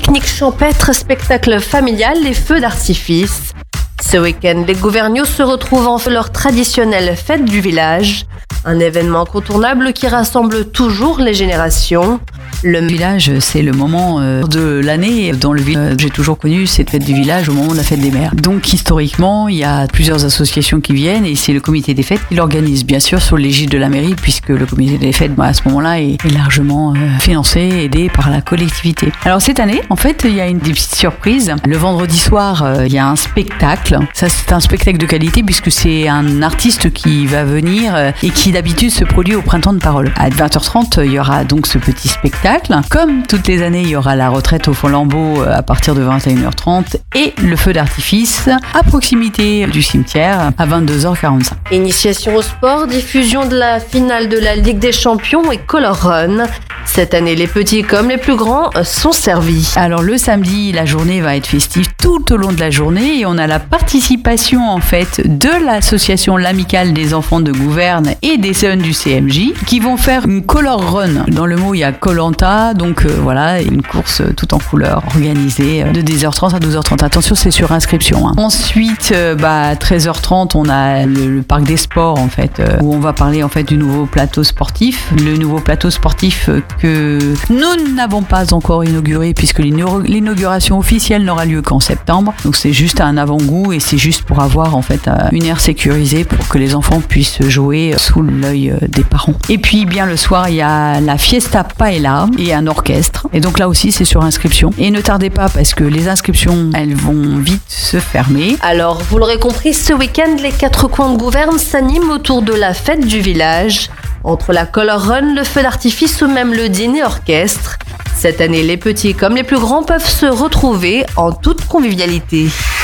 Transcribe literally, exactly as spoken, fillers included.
pique-nique champêtre, spectacle familial et feux d'artifice. Ce week-end, les Gouvergnots se retrouvent en leur traditionnelle fête du village. Un événement incontournable qui rassemble toujours les générations. Le village, c'est le moment euh, de l'année dans le village. J'ai toujours connu cette fête du village au moment de la fête des mères. Donc historiquement, il y a plusieurs associations qui viennent et c'est le comité des fêtes qui l'organise, bien sûr sous l'égide de la mairie, puisque le comité des fêtes, bah, à ce moment-là, est, est largement euh, financé, aidé par la collectivité. Alors cette année, en fait, il y a une des petites surprises. Le vendredi soir, euh, il y a un spectacle. Ça, c'est un spectacle de qualité puisque c'est un artiste qui va venir euh, et qui d'habitude se produit au Printemps de Parole. À vingt heures trente, il y aura donc ce petit spectacle. Comme toutes les années, il y aura la retraite au Fond-Lambeau à partir de vingt et une heures trente et le feu d'artifice à proximité du cimetière à vingt-deux heures quarante-cinq. Initiation au sport, diffusion de la finale de la Ligue des Champions et Color Run. Cette année, les petits comme les plus grands sont servis. Alors le samedi, la journée va être festive tout au long de la journée et on a la participation en fait de l'association L'Amicale des enfants de Gouverne et des jeunes du C M J qui vont faire une Color Run. Dans le mot, il y a Koh-Lanta, donc euh, voilà, une course tout en couleur organisée de dix heures trente à douze heures trente. Attention, c'est sur inscription. Hein. Ensuite, euh, bah, à treize heures trente, on a le, le parc des sports en fait, euh, où on va parler en fait du nouveau plateau sportif. Le nouveau plateau sportif euh, que nous n'avons pas encore inauguré puisque l'inauguration officielle n'aura lieu qu'en septembre. Donc c'est juste un avant-goût et c'est juste pour avoir en fait une aire sécurisée pour que les enfants puissent jouer sous l'œil des parents. Et puis bien le soir, il y a la Fiesta Paella et un orchestre. Et donc là aussi, c'est sur inscription. Et ne tardez pas parce que les inscriptions, elles vont vite se fermer. Alors, vous l'aurez compris, ce week-end, les quatre coins de Gouverne s'animent autour de la fête du village. Entre la Color Run, le feu d'artifice ou même le dîner orchestre. Cette année, les petits comme les plus grands peuvent se retrouver en toute convivialité.